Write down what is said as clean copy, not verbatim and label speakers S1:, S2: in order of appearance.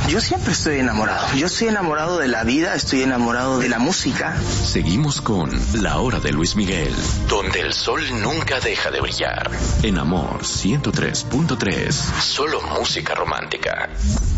S1: Yo siempre estoy enamorado. Yo estoy enamorado de la vida, estoy enamorado de la música.
S2: Seguimos con La Hora de Luis Miguel, donde el sol nunca deja de brillar. En Amor 103.3, solo música romántica.